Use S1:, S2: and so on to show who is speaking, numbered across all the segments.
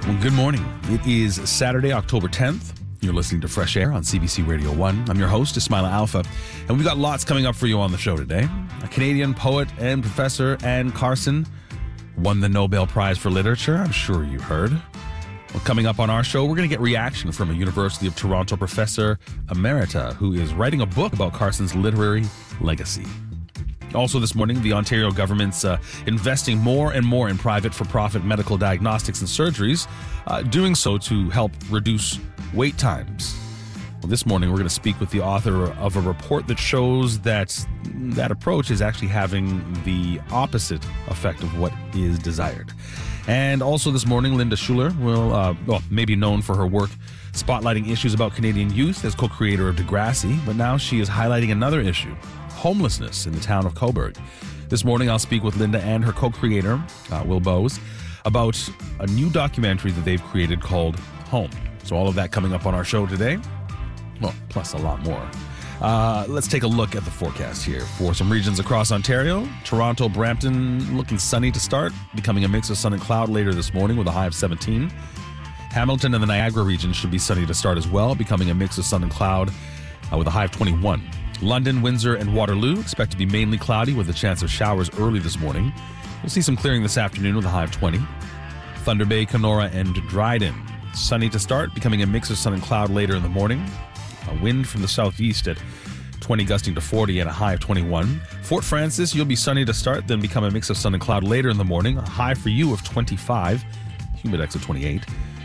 S1: Well, good morning. It is Saturday, October 10th. You're listening to Fresh Air on CBC Radio 1. I'm your host, Ismaila Alpha, and we've got lots coming up for you on the show today. A Canadian poet and professor, Anne Carson, won the Nobel Prize for Literature. I'm sure you heard. Well, coming up on our show, we're going to get reaction from a University of Toronto professor emerita who is writing a book about Carson's literary legacy. Also this morning, the Ontario government's investing more and more in private for-profit medical diagnostics and surgeries, doing so to help reduce wait times. Well, this morning, we're going to speak with the author of a report that shows that approach is actually having the opposite effect of what is desired. And also this morning, Linda Schuler will, maybe known for her work spotlighting issues about Canadian youth as co-creator of Degrassi, but now she is highlighting another issue: homelessness in the town of Cobourg. This morning, I'll speak with Linda and her co-creator, Will Bowes, about a new documentary that they've created called Home. So all of that coming up on our show today. Well, plus a lot more. Let's take a look at the forecast here for some regions across Ontario. Toronto, Brampton, looking sunny to start, becoming a mix of sun and cloud later this morning with a high of 17. Hamilton and the Niagara region should be sunny to start as well, becoming a mix of sun and cloud with a high of 21. London, Windsor, and Waterloo expect to be mainly cloudy with a chance of showers early this morning. We'll see some clearing this afternoon with a high of 20. Thunder Bay, Kenora, and Dryden, sunny to start, becoming a mix of sun and cloud later in the morning. A wind from the southeast at 20 gusting to 40 and a high of 21. Fort Frances, you'll be sunny to start, then become a mix of sun and cloud later in the morning. A high for you of 25, humidex of 28.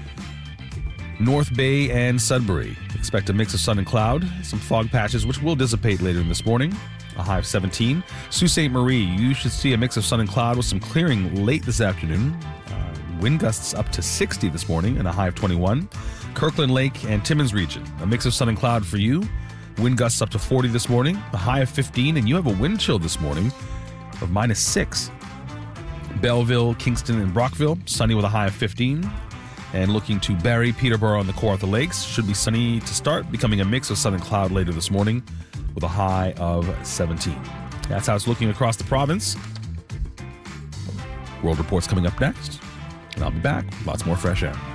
S1: North Bay and Sudbury, expect a mix of sun and cloud, some fog patches which will dissipate later in this morning. A high of 17. Sault Ste. Marie, you should see a mix of sun and cloud with some clearing late this afternoon. Wind gusts up to 60 this morning and a high of 21. Kirkland Lake and Timmins region, a mix of sun and cloud for you. Wind gusts up to 40 this morning, a high of 15, and you have a wind chill this morning of -6. Belleville, Kingston, and Brockville, sunny with a high of 15. And looking to Barrie, Peterborough, and the Kawartha Lakes, should be sunny to start, becoming a mix of sun and cloud later this morning with a high of 17. That's how it's looking across the province. World Report's coming up next, and I'll be back with lots more Fresh Air.